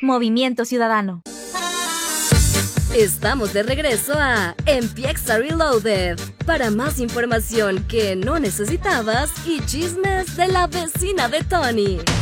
Movimiento Ciudadano. Estamos de regreso a Empieza Reloaded. Para más información que no necesitabas y chismes de la vecina de Tony.